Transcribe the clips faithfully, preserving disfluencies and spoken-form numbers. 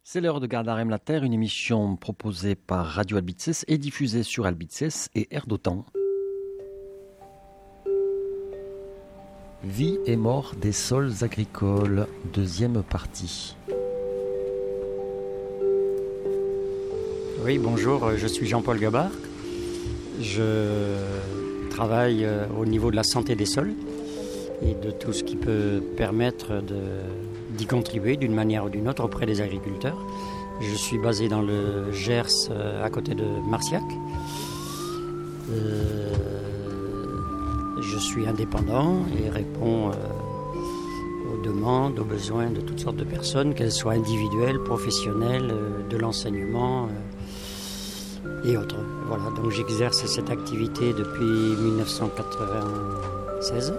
C'est l'heure de Gardarem la Terre, une émission proposée par Radio Albitzès et diffusée sur Albitzès et Air d'Otan. Vie et mort des sols agricoles, deuxième partie. Oui, bonjour, je suis Jean-Paul Gabard. Je travaille au niveau de la santé des sols et de tout ce qui peut permettre de, d'y contribuer d'une manière ou d'une autre auprès des agriculteurs. Je suis basé dans le Gers, à côté de Marciac. Euh, je suis indépendant et réponds euh, aux demandes, aux besoins de toutes sortes de personnes, qu'elles soient individuelles, professionnelles, euh, de l'enseignement euh, et autres. Voilà, donc j'exerce cette activité depuis dix-neuf cent quatre-vingt-seize.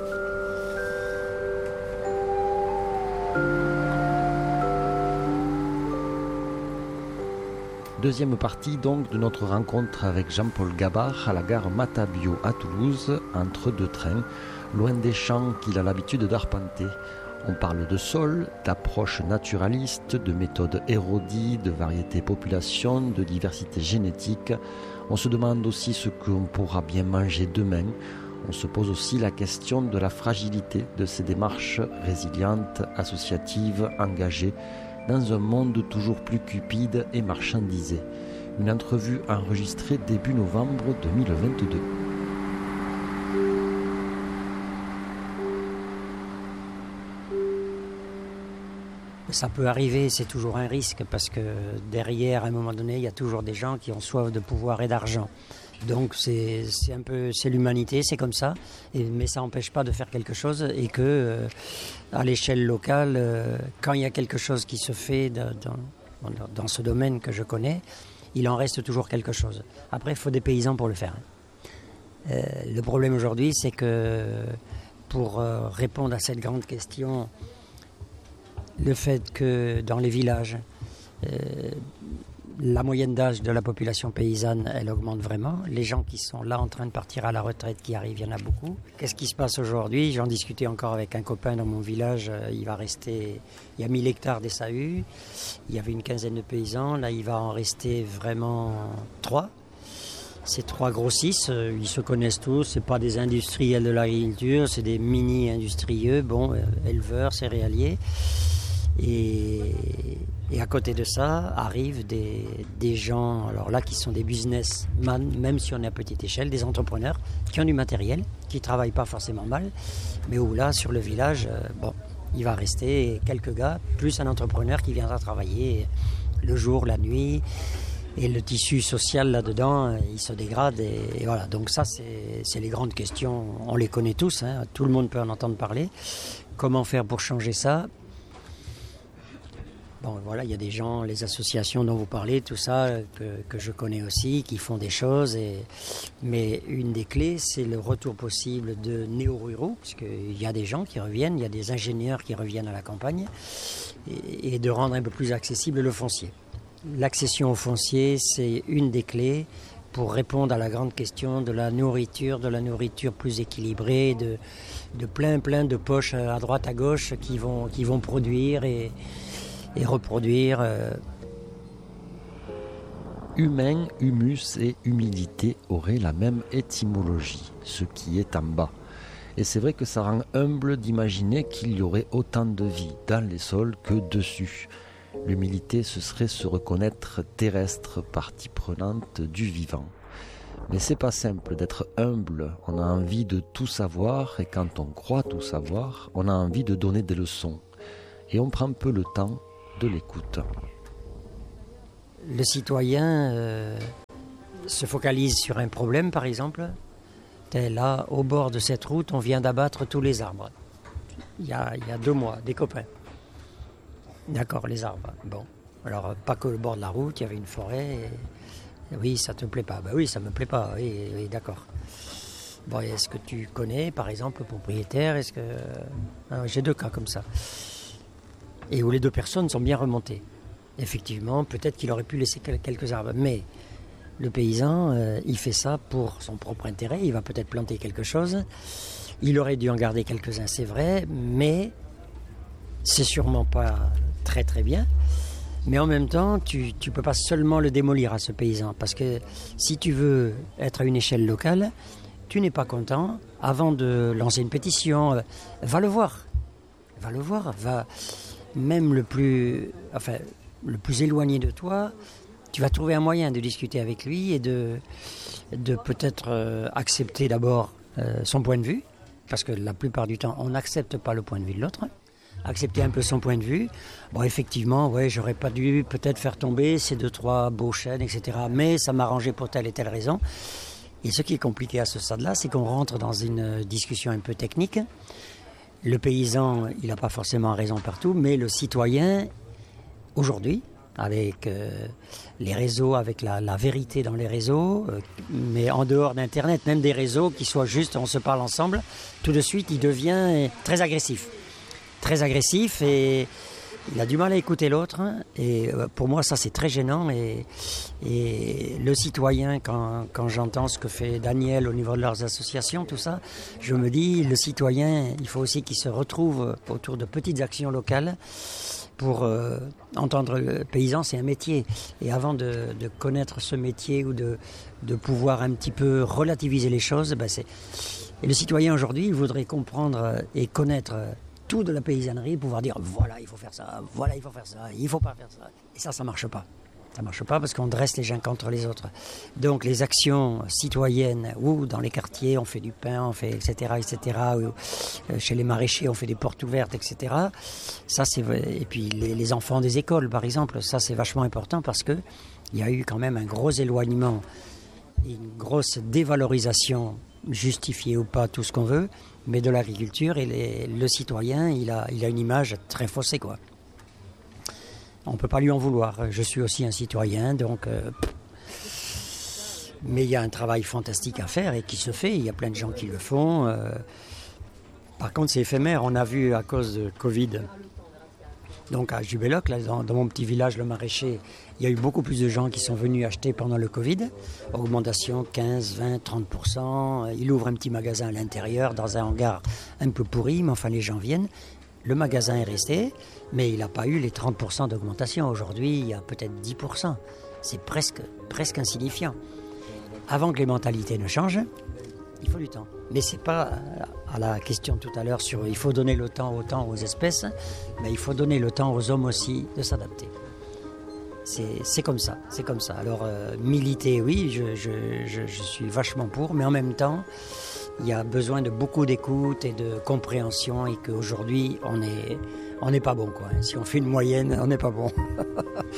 Deuxième partie donc de notre rencontre avec Jean-Paul Gabard à la gare Matabio à Toulouse, entre deux trains, loin des champs qu'il a l'habitude d'arpenter. On parle de sol, d'approche naturaliste, de méthodes érodies, de variété population, de diversité génétique. On se demande aussi ce qu'on pourra bien manger demain. On se pose aussi la question de la fragilité de ces démarches résilientes, associatives, engagées, dans un monde toujours plus cupide et marchandisé. Une entrevue enregistrée début novembre deux mille vingt-deux. Ça peut arriver, c'est toujours un risque, parce que derrière, à un moment donné, il y a toujours des gens qui ont soif de pouvoir et d'argent. Donc c'est, c'est un peu, c'est l'humanité, c'est comme ça, et, mais ça n'empêche pas de faire quelque chose, et que euh, à l'échelle locale, euh, quand il y a quelque chose qui se fait dans, dans, dans ce domaine que je connais, il en reste toujours quelque chose. Après, il faut des paysans pour le faire. Euh, le problème aujourd'hui, c'est que pour euh, répondre à cette grande question, le fait que dans les villages, euh, la moyenne d'âge de la population paysanne, elle augmente vraiment. Les gens qui sont là en train de partir à la retraite, qui arrivent, il y en a beaucoup. Qu'est-ce qui se passe aujourd'hui ? J'en discutais encore avec un copain dans mon village. Il va rester, il y a mille hectares des S A U. Il y avait une quinzaine de paysans. Là, il va en rester vraiment trois. Ces trois grossissent, ils se connaissent tous. C'est pas des industriels de l'agriculture, c'est des mini-industrieux, bon, éleveurs, céréaliers. Et, et à côté de ça, arrivent des, des gens, alors là, qui sont des businessmen, même si on est à petite échelle, des entrepreneurs qui ont du matériel, qui ne travaillent pas forcément mal, mais où là, sur le village, euh, bon, il va rester quelques gars, plus un entrepreneur qui viendra travailler le jour, la nuit, et le tissu social là-dedans, il se dégrade, et, et voilà. Donc ça, c'est, c'est les grandes questions, on les connaît tous, hein, tout le monde peut en entendre parler. Comment faire pour changer ça ? Bon, voilà, il y a des gens, les associations dont vous parlez, tout ça, que, que je connais aussi, qui font des choses. Et, mais une des clés, c'est le retour possible de néo-ruraux, parce qu'il y a des gens qui reviennent, il y a des ingénieurs qui reviennent à la campagne, et, et de rendre un peu plus accessible le foncier. L'accession au foncier, c'est une des clés pour répondre à la grande question de la nourriture, de la nourriture plus équilibrée, de, de plein, plein de poches à droite, à gauche qui vont, qui vont produire et... et reproduire. Euh... Humain, humus et humidité auraient la même étymologie, ce qui est en bas. Et c'est vrai que ça rend humble d'imaginer qu'il y aurait autant de vie dans les sols que dessus. L'humilité, ce serait se reconnaître terrestre, partie prenante du vivant. Mais c'est pas simple d'être humble, on a envie de tout savoir, et quand on croit tout savoir, on a envie de donner des leçons. Et on prend peu le temps de l'écoute. Le citoyen euh, se focalise sur un problème, par exemple. Là, au bord de cette route, on vient d'abattre tous les arbres. Il y a, il y a deux mois, des copains. D'accord, les arbres. Bon, alors pas que le bord de la route, il y avait une forêt. Et... oui, ça te plaît pas. Ben oui, ça me plaît pas. Oui, oui, d'accord. Bon, est-ce que tu connais, par exemple, le propriétaire ? Est-ce que ah, j'ai deux cas comme ça. Et où les deux personnes sont bien remontées. Effectivement, peut-être qu'il aurait pu laisser quelques arbres, mais le paysan, euh, il fait ça pour son propre intérêt, il va peut-être planter quelque chose, il aurait dû en garder quelques-uns, c'est vrai, mais c'est sûrement pas très très bien. Mais en même temps, tu ne peux pas seulement le démolir à ce paysan. Parce que si tu veux être à une échelle locale, tu n'es pas content. Avant de lancer une pétition, euh, va le voir. Va le voir. Va, même le plus, enfin, le plus éloigné de toi, tu vas trouver un moyen de discuter avec lui et de, de peut-être euh, accepter d'abord euh, son point de vue. Parce que la plupart du temps, on n'accepte pas le point de vue de l'autre. Accepter un peu son point de vue. Bon, effectivement, ouais, j'aurais pas dû peut-être faire tomber ces deux, trois beaux chênes, et cetera. Mais ça m'arrangeait pour telle et telle raison. Et ce qui est compliqué à ce stade-là, c'est qu'on rentre dans une discussion un peu technique. Le paysan, il n'a pas forcément raison partout, mais le citoyen, aujourd'hui, avec euh, les réseaux, avec la, la vérité dans les réseaux, euh, mais en dehors d'Internet, même des réseaux qui soient juste, on se parle ensemble, tout de suite, il devient très agressif. Très agressif et il a du mal à écouter l'autre. Et pour moi, ça, c'est très gênant. Et, et le citoyen, quand, quand j'entends ce que fait Daniel au niveau de leurs associations, tout ça, je me dis, le citoyen, il faut aussi qu'il se retrouve autour de petites actions locales pour euh, entendre le paysan, c'est un métier. Et avant de, de connaître ce métier ou de, de pouvoir un petit peu relativiser les choses, ben c'est... Et le citoyen aujourd'hui, il voudrait comprendre et connaître tout de la paysannerie, pouvoir dire voilà, il faut faire ça, voilà, il faut faire ça, il faut pas faire ça. Et ça, ça marche pas. Ça marche pas parce qu'on dresse les uns contre les autres. Donc les actions citoyennes, ou dans les quartiers, on fait du pain, on fait et cetera, et cetera. Ou, euh, chez les maraîchers, on fait des portes ouvertes, et cetera. Ça, c'est et puis les, les enfants des écoles, par exemple, ça c'est vachement important parce que il y a eu quand même un gros éloignement, une grosse dévalorisation, justifiée ou pas, tout ce qu'on veut, mais de l'agriculture, et les, le citoyen, il a, il a une image très faussée, quoi. On ne peut pas lui en vouloir. Je suis aussi un citoyen, donc... Euh, mais il y a un travail fantastique à faire et qui se fait. Il y a plein de gens qui le font. Euh, par contre, c'est éphémère. On a vu à cause de Covid, donc à Jubéloc, là, dans, dans mon petit village, le maraîcher, il y a eu beaucoup plus de gens qui sont venus acheter pendant le Covid. Augmentation quinze, vingt, trente pour cent. Il ouvre un petit magasin à l'intérieur, dans un hangar un peu pourri, mais enfin les gens viennent. Le magasin est resté, mais il n'a pas eu les trente pour cent d'augmentation. Aujourd'hui, il y a peut-être dix pour cent. C'est presque, presque insignifiant. Avant que les mentalités ne changent, il faut du temps. Mais ce n'est pas à la question tout à l'heure sur il faut donner le temps au temps aux espèces, mais il faut donner le temps aux hommes aussi de s'adapter. C'est, c'est comme ça, c'est comme ça. Alors, euh, militer, oui, je, je, je, je suis vachement pour, mais en même temps, il y a besoin de beaucoup d'écoute et de compréhension et qu'aujourd'hui, on est, on n'est pas bon, quoi. Si on fait une moyenne, on n'est pas bon.